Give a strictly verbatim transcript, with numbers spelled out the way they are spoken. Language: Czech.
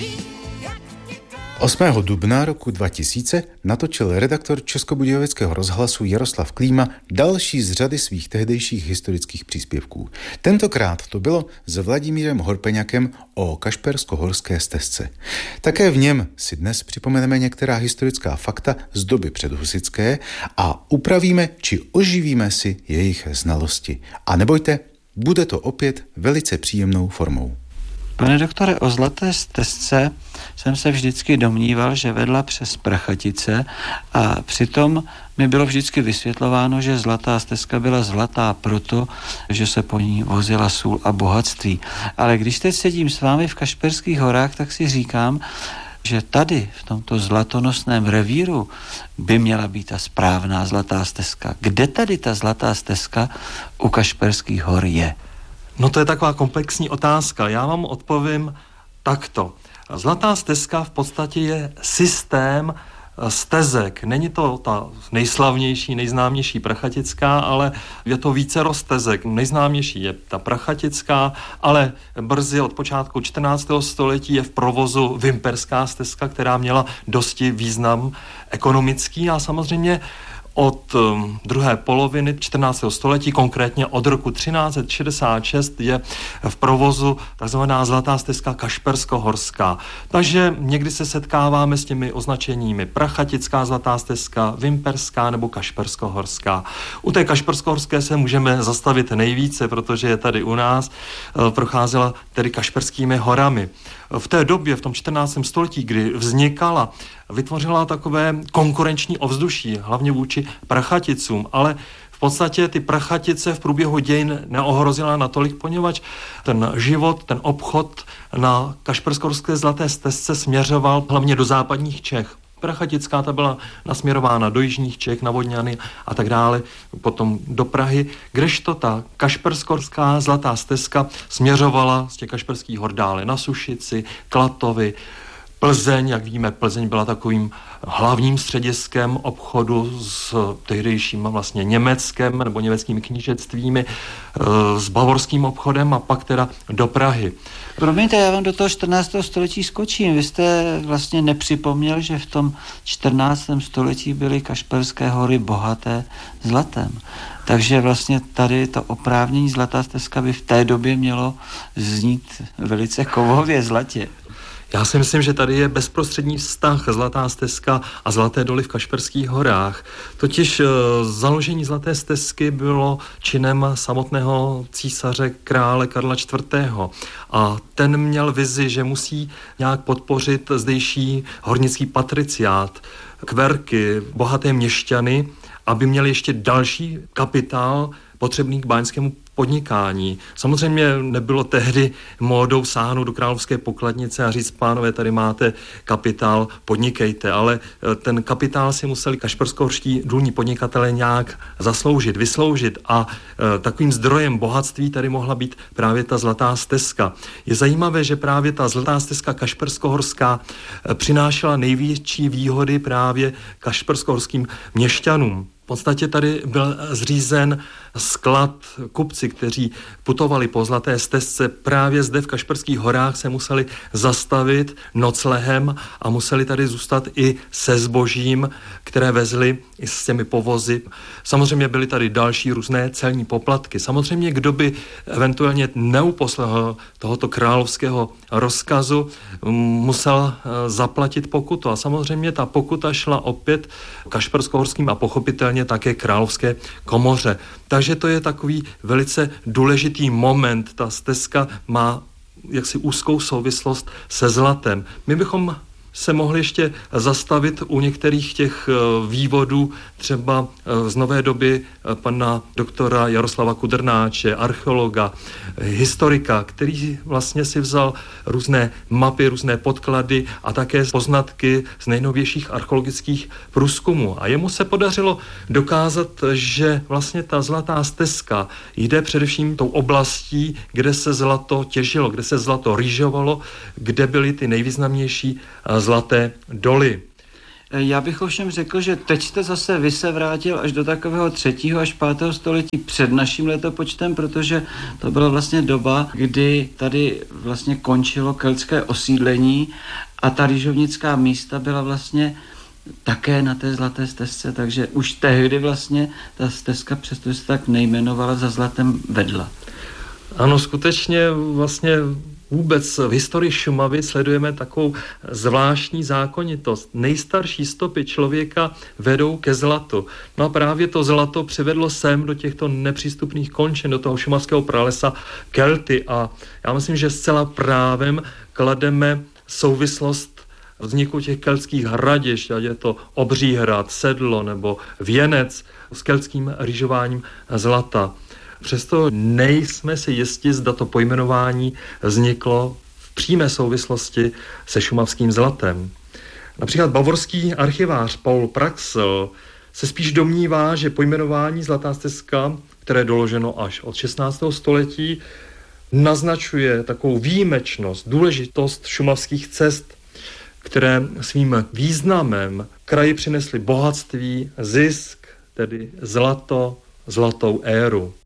osmého dubna roku dva tisíce natočil redaktor Českobudějovického rozhlasu Jaroslav Klíma další z řady svých tehdejších historických příspěvků. Tentokrát to bylo s Vladimírem Horpeňakem o Kašpersko-horské stezce. Také v něm si dnes připomeneme některá historická fakta z doby předhusitské a upravíme či oživíme si jejich znalosti. A nebojte, bude to opět velice příjemnou formou. Pane doktore, o Zlaté stezce jsem se vždycky domníval, že vedla přes Prachatice a přitom mi bylo vždycky vysvětlováno, že Zlatá stezka byla zlatá proto, že se po ní vozila sůl a bohatství. Ale když teď sedím s vámi v Kašperských horách, tak si říkám, že tady v tomto zlatonosném revíru by měla být ta správná Zlatá stezka. Kde tady ta Zlatá stezka u Kašperských hor je? No to je taková komplexní otázka. Já vám odpovím takto. Zlatá stezka v podstatě je systém stezek. Není to ta nejslavnější, nejznámější Prachatická, ale je to vícero stezek. Nejznámější je ta Prachatická, ale brzy od počátku čtrnáctého století je v provozu Vimperská stezka, která měla dosti význam ekonomický a samozřejmě od um, druhé poloviny čtrnáctého století, konkrétně od roku třináct set šedesát šest, je v provozu takzvaná Zlatá stezka Kašpersko-horská. Takže někdy se setkáváme s těmi označeními Prachatická Zlatá stezka, Vimperská nebo Kašpersko-horská. U té Kašpersko-horské se můžeme zastavit nejvíce, protože je tady u nás, uh, procházela tedy Kašperskými horami. V té době, v tom čtrnáctém století, kdy vznikala, vytvořila takové konkurenční ovzduší, hlavně vůči Prachaticům, ale v podstatě ty Prachatice v průběhu dějin neohrozila natolik, poněvadž ten život, ten obchod na Kašpersko-horské Zlaté stezce směřoval hlavně do západních Čech. Prachatická ta byla nasměrována do jižních Čech, na Vodňany a tak dále, potom do Prahy, kdežto ta Kašpersko-horská Zlatá stezka směřovala z těch Kašperských hor dále na Sušici, Klatovy, Plzeň. Jak víme, Plzeň byla takovým hlavním střediskem obchodu s tehdejším vlastně Německem nebo německými knížectvími, s bavorským obchodem a pak teda do Prahy. Promiňte, já vám do toho čtrnáctého století skočím. Vy jste vlastně nepřipomněl, že v tom čtrnáctém století byly Kašperské hory bohaté zlatem. Takže vlastně tady to oprávnění Zlatá stezka by v té době mělo znít velice kovově zlatě. Já si myslím, že tady je bezprostřední vztah Zlatá stezka a Zlaté doly v Kašperských horách. Totiž založení Zlaté stezky bylo činem samotného císaře krále Karla čtvrtého. A ten měl vizi, že musí nějak podpořit zdejší hornický patriciát, kverky, bohaté měšťany, aby měli ještě další kapitál potřebný k báňskému podnikání. Samozřejmě nebylo tehdy módou sáhnout do královské pokladnice a říct, pánové, tady máte kapitál, podnikejte, ale ten kapitál si museli kašpersko-horští důlní podnikatelé nějak zasloužit, vysloužit a e, takovým zdrojem bohatství tady mohla být právě ta Zlatá stezka. Je zajímavé, že právě ta Zlatá stezka kašpersko-horská e, přinášela největší výhody právě kašpersko-horským měšťanům. V podstatě tady byl zřízen sklad. Kupci, kteří putovali po Zlaté stezce, právě zde v Kašperských horách se museli zastavit noclehem a museli tady zůstat i se zbožím, které vezli i s těmi povozy. Samozřejmě byly tady další různé celní poplatky. Samozřejmě, kdo by eventuálně neuposlechl tohoto královského rozkazu, musel zaplatit pokutu. A samozřejmě ta pokuta šla opět kašpersko-horským a pochopitelně také královské komoře. Takže to je takový velice důležitý moment. Ta stezka má jaksi úzkou souvislost se zlatem. My bychom se mohli ještě zastavit u některých těch vývodů, třeba z nové doby pana doktora Jaroslava Kudrnáče, archeologa, historika, který vlastně si vzal různé mapy, různé podklady a také poznatky z nejnovějších archeologických průzkumů. A jemu se podařilo dokázat, že vlastně ta Zlatá stezka jde především tou oblastí, kde se zlato těžilo, kde se zlato rýžovalo, kde byly ty nejvýznamnější zlaté doly. Já bych ovšem řekl, že teď jste zase vy se vrátil až do takového třetího až pátého století před naším letopočtem, protože to byla vlastně doba, kdy tady vlastně končilo keltské osídlení a ta rýžovnická místa byla vlastně také na té Zlaté stezce, takže už tehdy vlastně ta stezka, přestože se tak nejmenovala, za Zlatem vedla. Ano, skutečně vlastně vůbec v historii Šumavy sledujeme takovou zvláštní zákonitost. Nejstarší stopy člověka vedou ke zlatu. No a právě to zlato přivedlo sem do těchto nepřístupných končin, do toho šumavského pralesa Kelty a já myslím, že zcela právem klademe souvislost vzniku těch keltských hradišť, ať je to Obří hrad, Sedlo nebo Věnec s keltským rýžováním zlata. Přesto nejsme si jisti, zda to pojmenování vzniklo v přímé souvislosti se šumavským zlatem. Například bavorský archivář Paul Praxel se spíš domnívá, že pojmenování Zlatá stezka, které je doloženo až od šestnáctého století, naznačuje takovou výjimečnost, důležitost šumavských cest, které svým významem kraji přinesly bohatství, zisk, tedy zlato, zlatou éru.